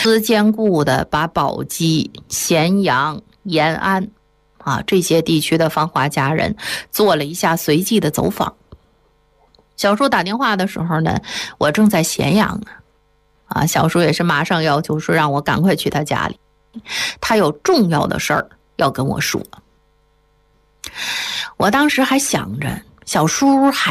坚固的把宝鸡、咸阳、延安这些地区的芳华家人做了一下随机的走访。小叔打电话的时候呢，我正在咸阳呢，小叔也是马上要求说让我赶快去他家里，他有重要的事儿要跟我说。我当时还想着小叔还